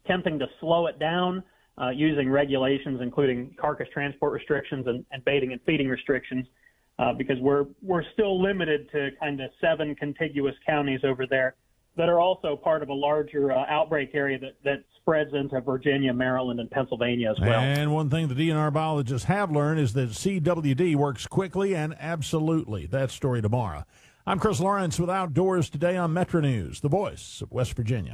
attempting to slow it down using regulations, including carcass transport restrictions and baiting and feeding restrictions, because we're still limited to kind of 7 contiguous counties over there that are also part of a larger outbreak area that spreads into Virginia, Maryland, and Pennsylvania as well. And one thing the DNR biologists have learned is that CWD works quickly and absolutely. That story tomorrow. I'm Chris Lawrence with Outdoors Today on Metro News, the voice of West Virginia.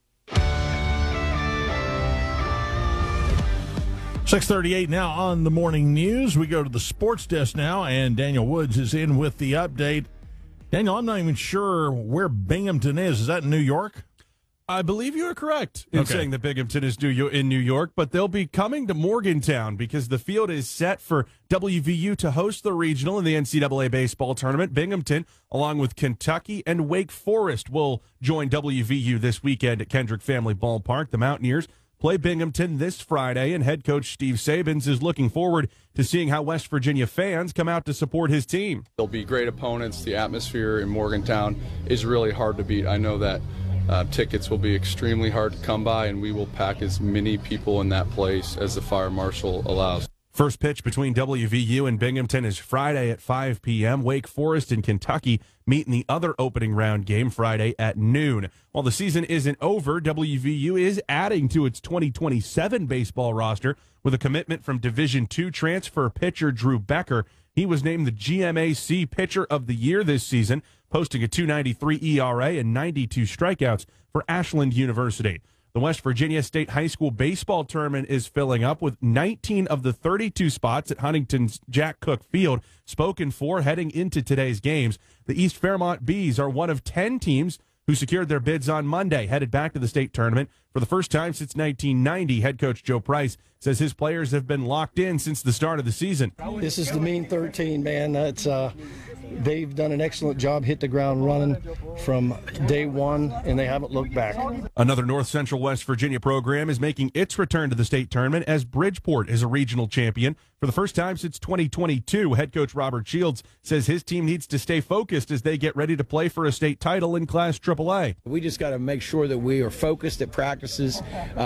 6:38 now on the morning news. We go to the sports desk now, and Daniel Woods is in with the update. Daniel, I'm not even sure where Binghamton is. Is that in New York? I believe you are correct in saying that Binghamton is in New York, but they'll be coming to Morgantown because the field is set for WVU to host the regional in the NCAA baseball tournament. Binghamton, along with Kentucky and Wake Forest, will join WVU this weekend at Kendrick Family Ballpark. The Mountaineers play Binghamton this Friday, and head coach Steve Sabins is looking forward to seeing how West Virginia fans come out to support his team. They'll be great opponents. The atmosphere in Morgantown is really hard to beat. I know that tickets will be extremely hard to come by, and we will pack as many people in that place as the fire marshal allows. First pitch between WVU and Binghamton is Friday at 5 p.m. Wake Forest and Kentucky meet in the other opening round game Friday at noon. While the season isn't over, WVU is adding to its 2027 baseball roster with a commitment from Division II transfer pitcher Drew Becker. He was named the GMAC Pitcher of the Year this season, posting a .293 ERA and 92 strikeouts for Ashland University. The West Virginia State High School baseball tournament is filling up with 19 of the 32 spots at Huntington's Jack Cook Field spoken for heading into today's games. The East Fairmont Bees are one of 10 teams who secured their bids on Monday, headed back to the state tournament for the first time since 1990. Head coach Joe Price says his players have been locked in since the start of the season. This is the Mean 13, man. That's they've done an excellent job, hit the ground running from day one, and they haven't looked back. Another North Central West Virginia program is making its return to the state tournament as Bridgeport is a regional champion. For the first time since 2022, head coach Robert Shields says his team needs to stay focused as they get ready to play for a state title in Class AAA. We just got to make sure that we are focused at practices,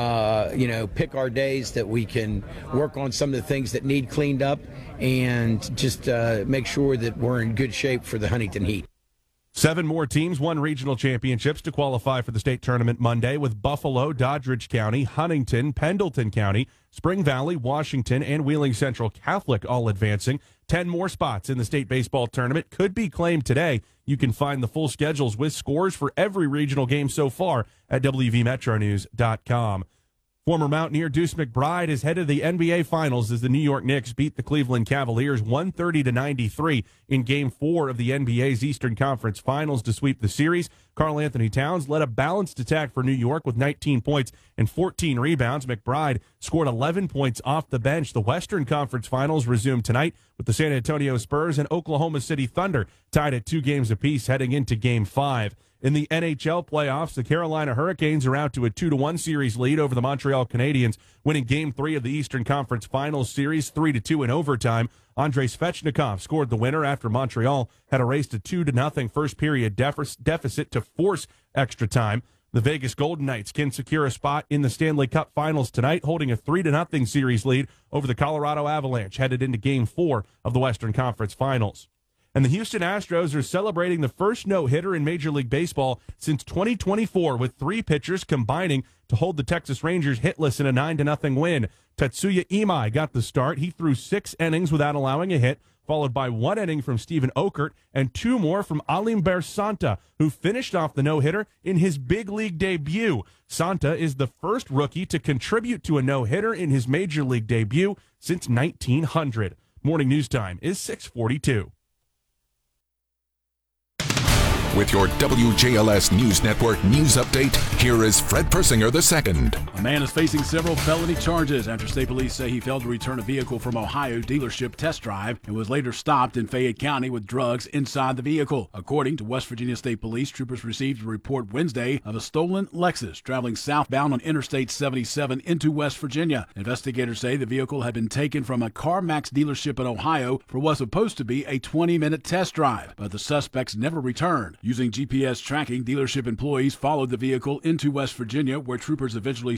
pick our days that we can work on some of the things that need cleaned up, and just make sure that we're in good shape for the Huntington Heat. 7 more teams won regional championships to qualify for the state tournament Monday, with Buffalo, Doddridge County, Huntington, Pendleton County, Spring Valley, Washington, and Wheeling Central Catholic all advancing. 10 more spots in the state baseball tournament could be claimed today. You can find the full schedules with scores for every regional game so far at WVMetroNews.com. Former Mountaineer Deuce McBride is headed to the NBA Finals as the New York Knicks beat the Cleveland Cavaliers 130-93 in Game 4 of the NBA's Eastern Conference Finals to sweep the series. Karl Anthony Towns led a balanced attack for New York with 19 points and 14 rebounds. McBride scored 11 points off the bench. The Western Conference Finals resume tonight with the San Antonio Spurs and Oklahoma City Thunder tied at 2 games apiece heading into Game 5. In the NHL playoffs, the Carolina Hurricanes are out to a 2-1 series lead over the Montreal Canadiens, winning Game 3 of the Eastern Conference Finals series 3-2 in overtime. Andrei Svechnikov scored the winner after Montreal had erased a 2-0 first-period deficit to force extra time. The Vegas Golden Knights can secure a spot in the Stanley Cup Finals tonight, holding a 3-0 series lead over the Colorado Avalanche, headed into Game 4 of the Western Conference Finals. And the Houston Astros are celebrating the first no-hitter in Major League Baseball since 2024, with 3 pitchers combining to hold the Texas Rangers hitless in a 9-0 win. Tetsuya Imai got the start. He threw 6 innings without allowing a hit, followed by 1 inning from Steven Okert and 2 more from Alimber Santa, who finished off the no-hitter in his big league debut. Santa is the first rookie to contribute to a no-hitter in his Major League debut since 1900. Morning news time is 6:42. With your WJLS News Network news update, here is Fred Persinger II. A man is facing several felony charges after state police say he failed to return a vehicle from Ohio dealership test drive and was later stopped in Fayette County with drugs inside the vehicle. According to West Virginia State Police, troopers received a report Wednesday of a stolen Lexus traveling southbound on Interstate 77 into West Virginia. Investigators say the vehicle had been taken from a CarMax dealership in Ohio for what's supposed to be a 20-minute test drive, but the suspects never returned. Using GPS tracking, dealership employees followed the vehicle into West Virginia, where troopers eventually